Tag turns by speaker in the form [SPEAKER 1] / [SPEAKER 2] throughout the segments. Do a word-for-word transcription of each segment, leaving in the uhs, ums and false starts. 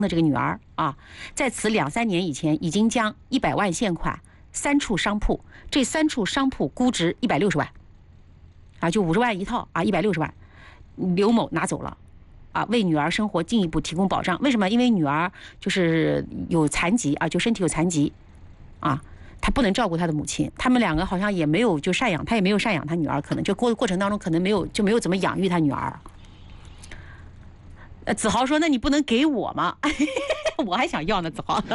[SPEAKER 1] 的这个女儿啊，在此两三年以前已经将一百万现款、三处商铺，这三处商铺估值一百六十万，啊，就五十万一套啊，一百六十万，刘某拿走了。啊，为女儿生活进一步提供保障。为什么？因为女儿就是有残疾啊，就身体有残疾，啊，她不能照顾她的母亲。他们两个好像也没有就赡养，他也没有赡养他女儿，可能就过过程当中可能没有就没有怎么养育他女儿。呃，子豪说：“那你不能给我吗？”我还想要呢，子豪。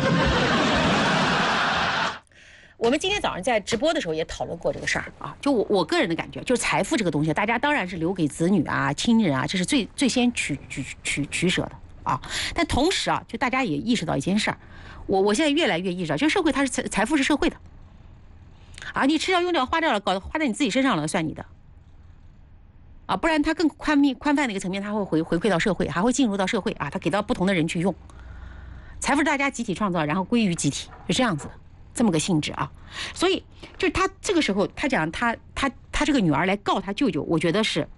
[SPEAKER 1] 我们今天早上在直播的时候也讨论过这个事儿啊，就我我个人的感觉，就是财富这个东西，大家当然是留给子女啊、亲人啊，这是最最先取取取取舍的啊。但同时啊，就大家也意识到一件事儿，我我现在越来越意识到，这个社会它是财财富是社会的，啊，你吃掉、用掉、花掉了，搞花在你自己身上了，算你的，啊，不然它更宽密宽泛的一个层面，它会回回馈到社会，还会进入到社会啊，它给到不同的人去用，财富是大家集体创造，然后归于集体，是这样子的。这么个性质啊，所以就是他这个时候，他讲他他他这个女儿来告他舅舅，我觉得是，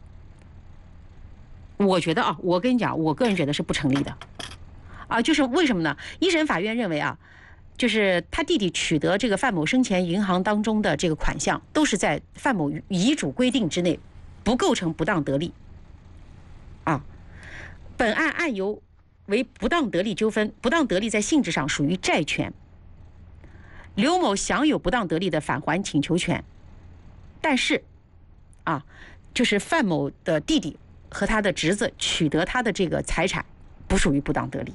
[SPEAKER 1] 我觉得啊，我跟你讲，我个人觉得是不成立的，啊，就是为什么呢？一审法院认为啊，就是他弟弟取得这个范某生前银行当中的这个款项，都是在范某遗嘱规定之内，不构成不当得利，啊，本案案由为不当得利纠纷，不当得利在性质上属于债权。刘某享有不当得利的返还请求权，但是，啊，就是范某的弟弟和他的侄子取得他的这个财产，不属于不当得利。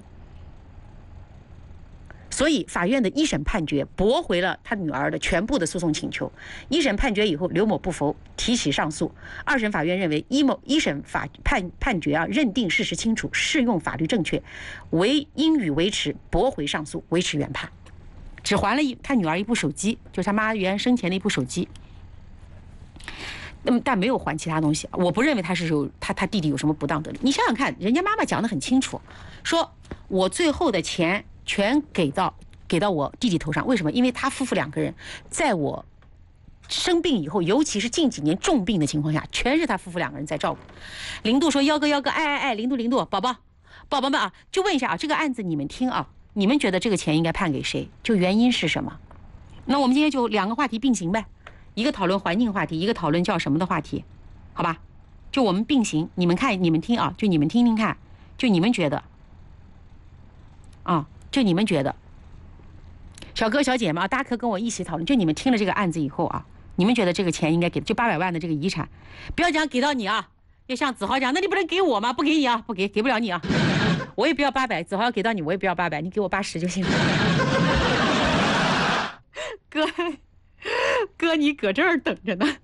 [SPEAKER 1] 所以法院的一审判决驳回了他女儿的全部的诉讼请求。一审判决以后，刘某不服，提起上诉。二审法院认为一某一审法判判决啊，认定事实清楚，适用法律正确，唯应予维持，驳回上诉，维持原判。只还了一他女儿一部手机，就是他妈原生前的一部手机。那么，但没有还其他东西。我不认为他是有他他弟弟有什么不当得利。你想想看，人家妈妈讲得很清楚，说我最后的钱全给到给到我弟弟头上。为什么？因为他夫妇两个人在我生病以后，尤其是近几年重病的情况下，全是他夫妇两个人在照顾。零度说：“幺哥幺哥，哎哎哎，零度零度，宝宝宝宝们啊，就问一下啊，这个案子你们听啊。”你们觉得这个钱应该判给谁？就原因是什么？那我们今天就两个话题并行呗，一个讨论环境话题，一个讨论叫什么的话题，好吧？就我们并行，你们看，你们听啊，就你们听听看，就你们觉得，啊，就你们觉得，小哥小姐们啊，大家可跟我一起讨论。就你们听了这个案子以后啊，你们觉得这个钱应该给，就八百万的这个遗产，不要讲给到你啊，要像子豪讲，那你不能给我吗？不给你啊，不给，给不了你啊。我也不要八百，子豪要给到你，我也不要八百，你给我八十就行了。哥，哥，你搁这儿等着呢。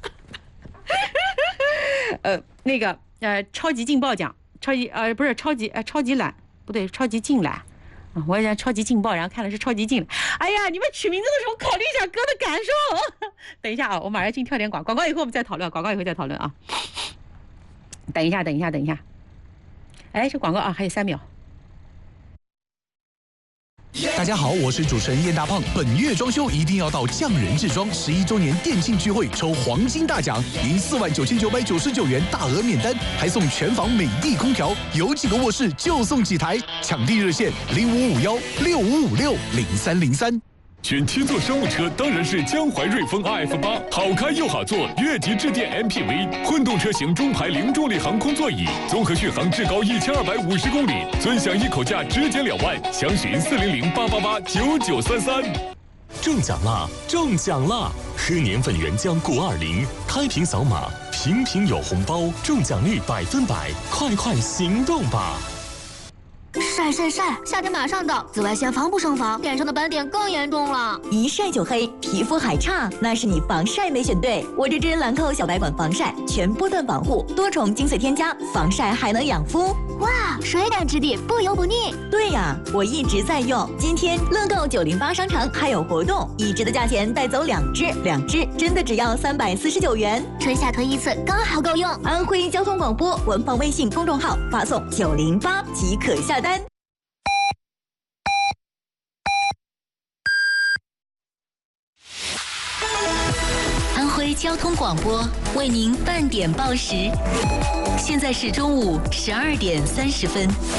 [SPEAKER 1] 呃，那个呃，超级劲爆奖，超级呃不是超级呃超级懒，不对，超级劲懒啊！我讲超级劲爆，然后看的是超级劲懒。哎呀，你们取名字的时候考虑一下哥的感受。等一下啊，我马上进跳点广广告，以后我们再讨论，广告以后再讨论啊。等一下，等一下，等一下。哎，这广告啊，还有三秒。
[SPEAKER 2] 大家好，我是主持人叶大胖。本月装修一定要到匠人制装十一周年店庆聚会抽黄金大奖，赢四万九千九百九十九元大额免单，还送全房美的空调，有几个卧室就送几台。抢地热线零五五幺六五五六零三零三。
[SPEAKER 3] 选七座商务车当然是江淮瑞风 R F 八，好开又好坐，越级致电 M P V。混动车型中排零重力航空座椅，综合续航至高一千二百五十公里，尊享一口价直减两万，详询四零零八八八九九三三。
[SPEAKER 4] 中奖啦！中奖啦！喝年份原浆谷二零，开瓶扫码，瓶瓶有红包，中奖率百分百，快快行动吧！
[SPEAKER 5] 晒晒晒！夏天马上到，紫外线防不胜防，脸上的斑点更严重了。
[SPEAKER 6] 一晒就黑，皮肤还差，那是你防晒没选对。我这支兰蔻小白管防晒，全波段保护，多重精粹添加，防晒还能养肤。
[SPEAKER 5] 哇，水感质地，不油不腻。
[SPEAKER 6] 对呀，我一直在用。今天乐购九零八商城还有活动，一支的价钱带走两支，两支真的只要三百四十九元。
[SPEAKER 5] 春夏推一次，刚好够用。
[SPEAKER 6] 安徽交通广播官方微信公众号发送九零八即可下单。
[SPEAKER 7] 安徽交通广播为您半点报时，现在是中午十二点三十分。